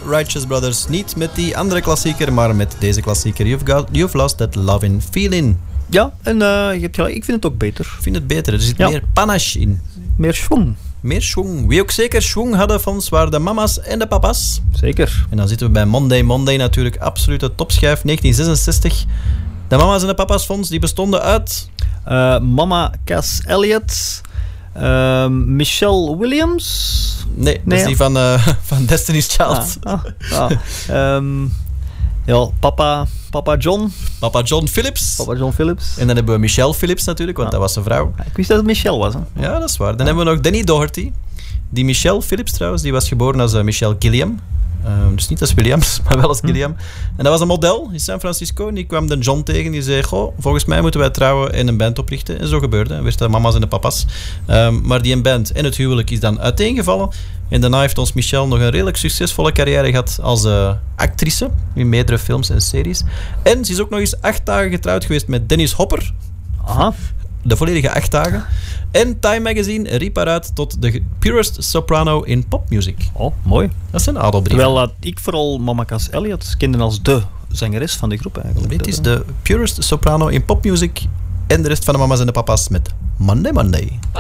Righteous Brothers. Niet met die andere klassieker, maar met deze klassieker. You've Lost That Lovin' Feeling. Ja, en je hebt gelijk, ik vind het ook beter. Ik vind het beter. Er zit meer panache in. Meer schwung. Meer schwung. Wie ook zeker schwung hadden van ons waren de mama's en de papa's. Zeker. En dan zitten we bij Monday natuurlijk. Absolute topschijf. 1966. De mama's en de papa's fonds die bestonden uit... Mama Cass Elliot. Michelle Williams. Nee, dat is die van Destiny's Child. Papa John. Papa John Phillips. Papa John Phillips. En dan hebben we Michelle Phillips natuurlijk, want dat was zijn vrouw. Ik wist dat het Michelle was. Hè? Ja, dat is waar. Dan hebben we nog Danny Doherty. Die Michelle Phillips trouwens, die was geboren als Michelle Gilliam. Dus niet als Williams, maar wel als Gilliam. En dat was een model in San Francisco. En die kwam de John tegen. Die zei, goh, volgens mij moeten wij trouwen en een band oprichten. En zo gebeurde. En werd de mama's en de papa's. Maar die band en het huwelijk is dan uiteengevallen. En daarna heeft ons Michelle nog een redelijk succesvolle carrière gehad als actrice. In meerdere films en series. En ze is ook nog eens 8 dagen getrouwd geweest met Dennis Hopper. Aha. De volledige 8 dagen. En Time Magazine riep haar uit tot de purest soprano in popmuziek. Oh, mooi. Dat zijn adelbrieven. Terwijl ik vooral Mama Cass Elliot kende als de zangeres van de groep eigenlijk. Dit is de purest soprano in popmuziek. En de rest van de mama's en de papa's met Monday Monday.